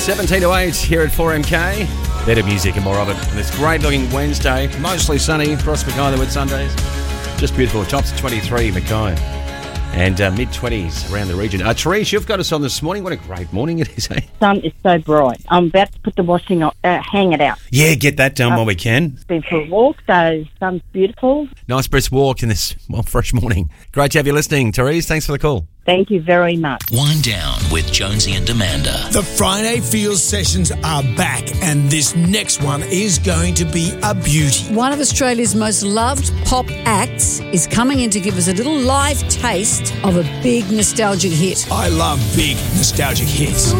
17 to 8 here at 4MK. Better music and more of it. And this great looking Wednesday, mostly sunny across Mackay with Sundays. Just beautiful. Tops of 23, Mackay. And mid-20s around the region. Therese, you've got us on this morning. What a great morning it is, eh? Sun is so bright. I'm about to put the washing on, hang it out. Yeah, get that done while we can. Been for a walk, so sun's beautiful. Nice brisk walk in this fresh morning. Great to have you listening, Therese. Thanks for the call. Thank you very much. Wind Down with Jonesy and Amanda. The Friday Feels sessions are back, and this next one is going to be a beauty. One of Australia's most loved pop acts is coming in to give us a little live taste of a big nostalgic hit. I love big nostalgic hits.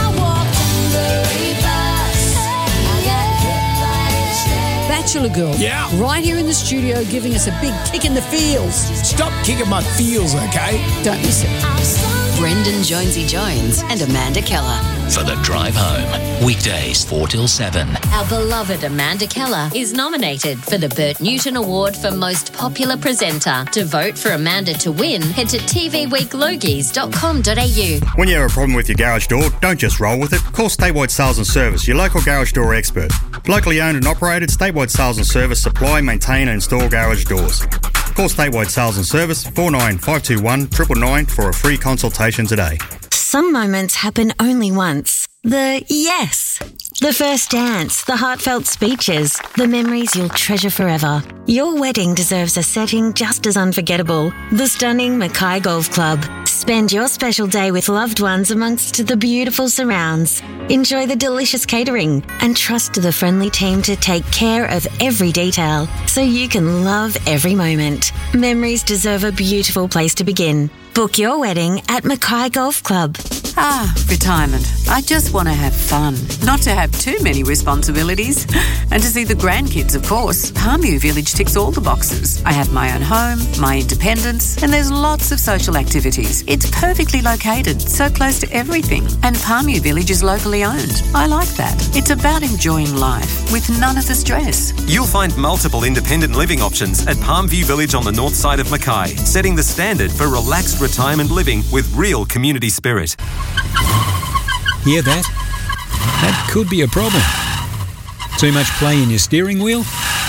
Bachelor Girl. Yeah. Right here in the studio giving us a big kick in the feels. Stop kicking my feels, okay? Don't miss it. Brendan Jonesy Jones and Amanda Keller. For the drive home. Weekdays 4 till 7. Our beloved Amanda Keller is nominated for the Bert Newton Award for Most Popular Presenter. To vote for Amanda to win, head to tvweeklogies.com.au. When you have a problem with your garage door, don't just roll with it. Call Statewide Sales and Service, your local garage door expert. Locally owned and operated, Statewide Sales and Service supply, maintain and install garage doors. Call Statewide Sales and Service 49521 999 for a free consultation today. Some moments happen only once. The yes. The first dance, the heartfelt speeches, the memories you'll treasure forever. Your wedding deserves a setting just as unforgettable. The stunning Mackay Golf Club. Spend your special day with loved ones amongst the beautiful surrounds. Enjoy the delicious catering and trust the friendly team to take care of every detail so you can love every moment. Memories deserve a beautiful place to begin. Book your wedding at Mackay Golf Club. Retirement. I just want to have fun, not to have too many responsibilities, and to see the grandkids, of course. Palmview Village ticks all the boxes. I have my own home, my independence, and there's lots of social activities. It's perfectly located, so close to everything, and Palmview Village is locally owned. I like that. It's about enjoying life with none of the stress. You'll find multiple independent living options at Palmview Village on the north side of Mackay, setting the standard for relaxed retirement living with real community spirit. Hear that? That could be a problem. Too much play in your steering wheel?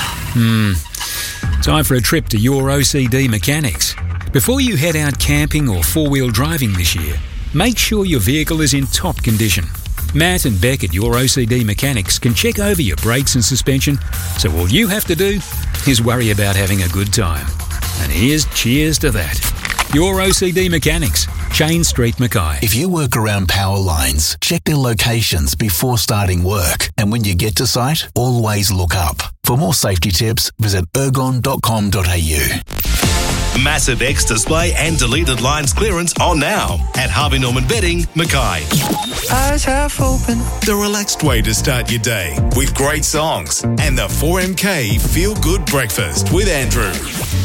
Time for a trip to Your OCD Mechanics. Before you head out camping or four-wheel driving this year, make sure your vehicle is in top condition. Matt and Beck at Your OCD Mechanics can check over your brakes and suspension, so all you have to do is worry about having a good time. And here's cheers to that. Your OCD Mechanics, Chain Street, Mackay. If you work around power lines, check their locations before starting work. And when you get to site, always look up. For more safety tips, visit ergon.com.au. Massive X display and deleted lines clearance on now at Harvey Norman Bedding, Mackay. Eyes half open. The relaxed way to start your day with great songs and the 4MK Feel Good Breakfast with Andrew.